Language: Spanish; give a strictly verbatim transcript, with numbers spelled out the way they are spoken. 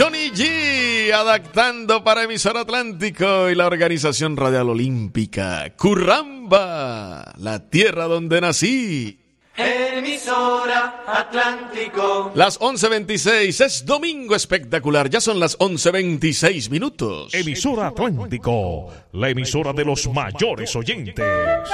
Johnny G, adaptando para Emisora Atlántico y la Organización Radial Olímpica. Curramba, la tierra donde nací. Emisora Atlántico. Las once veintiséis, es domingo espectacular, ya son las once veintiséis minutos. Emisora Atlántico, la emisora de los mayores oyentes.